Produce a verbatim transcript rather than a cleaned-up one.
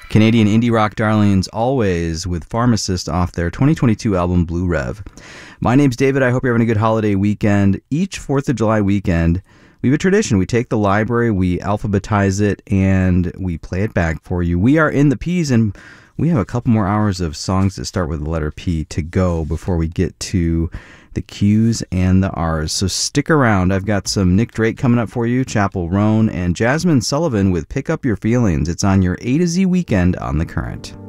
Canadian indie rock darlings Always with Pharmacist off their twenty twenty-two album Blue Rev. My name's David. I hope you're having a good holiday weekend. Each fourth of July weekend, we have a tradition. We take the library, we alphabetize it, and we play it back for you. We are in the P's, and we have a couple more hours of songs that start with the letter P to go before we get to the Q's and the R's. So stick around. I've got some Nick Drake coming up for you, Chappell Roan, and Jasmine Sullivan with Pick Up Your Feelings. It's on your A to Z weekend on The Current.